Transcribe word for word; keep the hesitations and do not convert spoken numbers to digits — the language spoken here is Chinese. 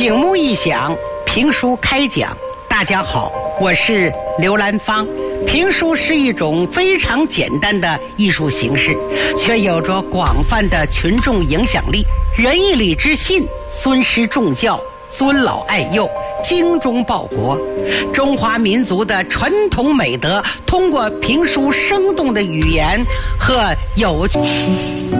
景目一响，评书开讲。大家好，我是刘兰芳。评书是一种非常简单的艺术形式，却有着广泛的群众影响力。仁义礼智信，尊师重教，尊老爱幼，精忠报国，中华民族的传统美德，通过评书生动的语言和有趣